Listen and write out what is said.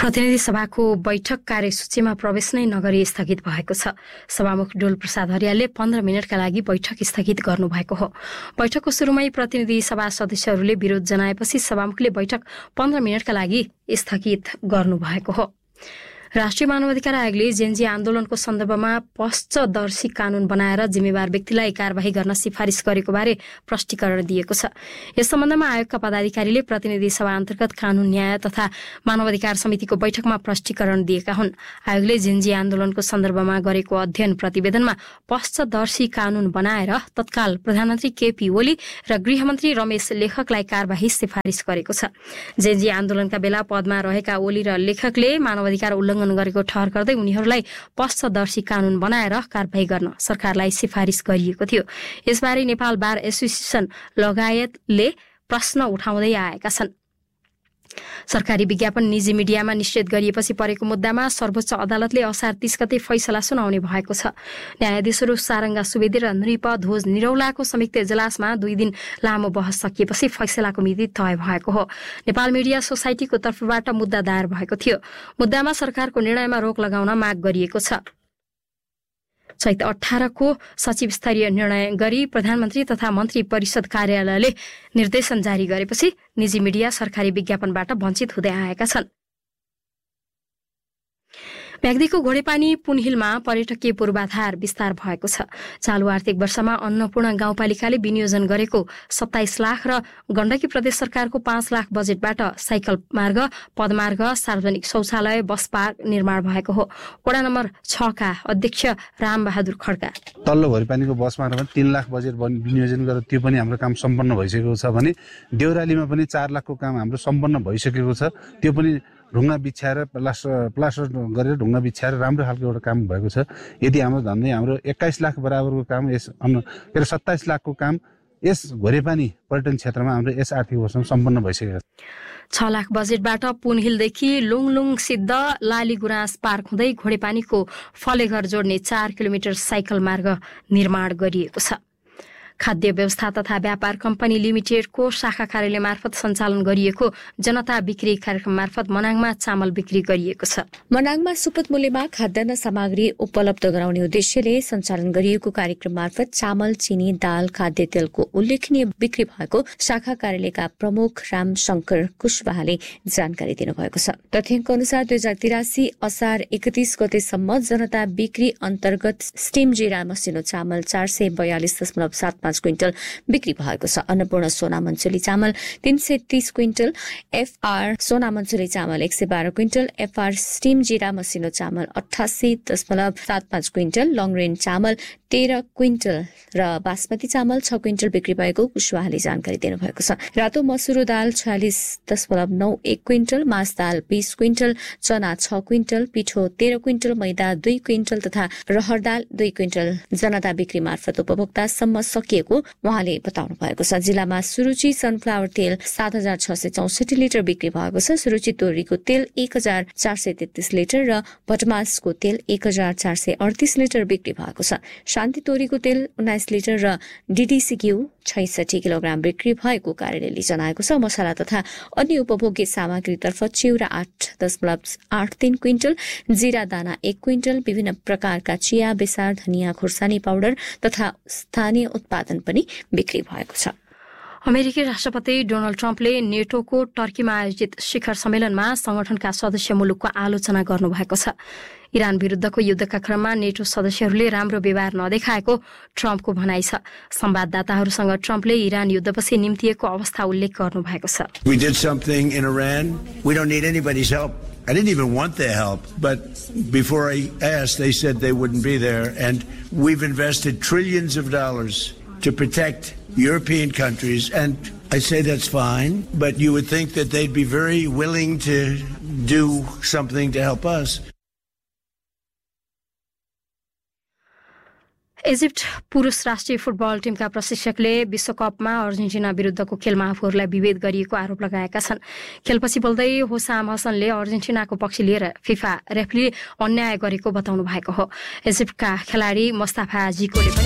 प्रतिनिधि सभाको बैठक कार्यसूचीमा प्रवेश नै नगरी स्थगित भएको छ। सभामुख डोल प्रसाद हरियालले 15 मिनटका लागि बैठक स्थगित गर्नुभएको हो। बैठकको सुरुमै प्रतिनिधि सभा सदस्यहरूले विरोध जनाएपछि सभामुखले बैठक 15 मिनटका लागि स्थगित गर्नुभएको हो। राष्ट्रिय मानवाधिकार आयोगले जेनजी आन्दोलनको सन्दर्भमा पक्षदर्शी कानून बनाएर जिम्मेवार व्यक्तिलाई कारबाही गर्न सिफारिस गरेको बारे प्रष्टीकरण दिएको छ। यस सम्बन्धमा आयोगका पदाधिकारीले प्रतिनिधि सभा अन्तर्गत कानून न्याय तथा मानवाधिकार समितिको बैठकमा प्रष्टीकरण दिएका हुन्। आयोगले जेनजी आन्दोलनको सन्दर्भमा गरेको अध्ययन प्रतिवेदनमा पक्षदर्शी कानून बनाएर तत्काल प्रधानमन्त्री केपी ओली र गृहमन्त्री रमेश लेखकलाई कारबाही सिफारिस गरेको छ। जेनजी आन्दोलनका बेला पदमा रहेका ओली र लेखकले मानवाधिकार उल्लङ्घन गरेको ठहर गर्दै उनीहरूलाई पक्षदर्शी कानून बनाएर कारबाही गर्न सरकारलाई सिफारिस गरिएको थियो। यसबारे नेपाल बार एसोसिएसन लगायतले प्रश्न उठाउँदै आएका छन्। सरकारी विज्ञापन निजी मिडियामा निषेध गरिएपछि परेको मुद्दामा सर्वोच्च अदालतले असार 30 गते फैसला सुनाउने भएको छ। न्यायाधीशहरू सारङ्गा सुवेदी र नृप ध्वज निरौलाको संयुक्त इजलासमा 2 दिन लामो बहस सकिएपछि फैसलाको मिति तय भएको हो। नेपाल मिडिया सोसाइटीको तर्फबाट मुद्दा दायर भएको थियो। मुद्दामा सरकारको निर्णयमा रोक लगाउन माग गरिएको छ। चैत 18 को सचिव स्तरीय निर्णय गरी प्रधानमन्त्री तथा मन्त्री परिषद कार्यालयले निर्देशन जारी गरेपछि निजी मिडिया सरकारी विज्ञापनबाट वञ्चित हुँदै आएका छन्। म्याग्दीको घोडेपानी पुनहिलमा पर्यटकीय पूर्वाधार विस्तार भएको छ। चालु आर्थिक वर्षमा अन्नपूर्ण गाउँपालिकाले विनियोजन गरेको 27 लाख र गण्डकी प्रदेश सरकारको 5 लाख बजेटबाट साइकल मार्ग, पदमार्ग, सार्वजनिक शौचालय, बस पार्क निर्माण भएको हो। वडा नम्बर 6 का अध्यक्ष रामबहादुर खड्का तल्लो घोडेपानीको बस मार्गमा 3 लाख बजेट विनियोजन गरेर त्यो पनि हाम्रो काम सम्पन्न भइसकेको छ भने देउरालीमा पनि 4 लाखको काम हाम्रो सम्पन्न भइसकेको छ। त्यो पनि ढुङ्गा बिछ्याएर प्लास्टर गरेर ढुङ्गा बिछ्याएर राम्रो खालको एउटा काम भएको छ। यदि हाम्रो झन्डै हाम्रो 21 लाख बराबरको काम 27 लाखको काम यस घोरेपानी पर्यटन क्षेत्रमा हाम्रो यस आर्थिक वर्षमा सम्पन्न भइसकेको छ। 6 लाख बजेटबाट पुनहिलदेखि लुङलुङ सिद्ध लालीगुराँस पार्क हुँदै घोडेपानीको फलेघर जोड्ने 4 किलोमिटर साइकल मार्ग निर्माण गरिएको छ। खाद्य व्यवस्था तथा व्यापार कम्पनी लिमिटेडको शाखा कार्यालय मार्फत सञ्चालन गरिएको जनता बिक्री कार्यक्रम मार्फत मनाङमा चामल बिक्री गरिएको छ। मनाङमा सुपथ मूल्यमा खाद्यान्न सामग्री उपलब्ध गराउने उद्देश्यले सञ्चालन गरिएको कार्यक्रम मार्फत चामल, चिनी, दाल, खाद्य तेलको उल्लेखनीय बिक्री भएको शाखा कार्यालयका प्रमुख रामशंकर कुशवाहाले जानकारी दिनुभएको छ। तथ्याङ्क अनुसार 2083 असार 31 गतेसम्म जनता बिक्री अन्तर्गत स्टिम जिरा मसिनो चामल 442.75 क्विन्टल बिक्री भएको छ। अन्नपूर्ण सोना मन्चुली चामल 330 क्विन्टल, एफआर सोना मन्चुली चामल 112 क्विन्टल, एफआर स्टिम जिरा मसिनो चामल 88.75 क्विन्टल, लङ रेन्ज चामल 13 क्विन्टल र बासमती चामल 6 क्विन्टल बिक्री भएको कुशवाहाले जानकारी दिनुभएको छ। रातो मसुरो दाल 46.91 क्विन्टल, मास दाल 20 क्विन्टल, चना 6 क्विन्टल, पिठो 13 क्विन्टल, मैदा 2 क्विन्टल तथा रहर दाल 2 क्विन्टल जनता बिक्री मार्फत उपभोक्तासम्म सकिएको उहाँले बताउनु भएको छ। जिल्लामा सुरुचि सनफ्लावर तेल 7,664 लिटर बिक्री भएको छ। सुरुचि तोरीको तेल 1,433 लिटर र भटमासको तेल 1,438 लिटर बिक्री भएको छ। शान्ति तोरीको तेल 19 लिटर र डीडीसी घिउ 66 किलोग्राम बिक्री भएको कार्यालयले जनाएको छ। मसला तथा अन्य उपभोग्य सामग्रीतर्फ चिउरा 8.83 क्विन्टल, जीरा दाना 1 क्विन्टल, विभिन्न प्रकारका चिया, बेसार, धनिया, खुर्सानी पाउडर तथा स्थानीय उत्पादन पनि बिक्री भएको छ। अमेरिकी राष्ट्रपति डोनाल्ड ट्रम्पले नेटोको टर्कीमा आयोजित शिखर सम्मेलनमा संगठनका सदस्य मुलुकको आलोचना गर्नुभएको छ। इरान विरुद्धको युद्धका क्रममा नेटो सदस्यहरूले राम्रो व्यवहार नदेखाएको ट्रम्पको भनाइ छ। संवाददाताहरूसँग ट्रम्पले इरान युद्धपछि निम्तिएको अवस्था उल्लेख गर्नुभएको छ। We did something in Iran. We don't need anybody's help. I didn't even want their help, but before I asked, they said they wouldn't be there, and we've invested trillions of dollars to protect European countries, and I say that's fine, but you would think that they'd be very willing to do something to help us. Egypt पुरुष राष्ट्रिय football टिमका प्रशिक्षकले विश्वकपमा Argentina विरुद्धको खेलमा आफूहरूलाई विभेद गरिएको आरोप लगाएका छन्। खेलपछि बोल्दै होसाम हसनले अर्जेन्टिनाको पक्ष लिएर फिफा रेफ्रीले अन्याय गरेको बताउनु भएको हो। इजिप्टका खेलाडी मुस्ताफा जिकोले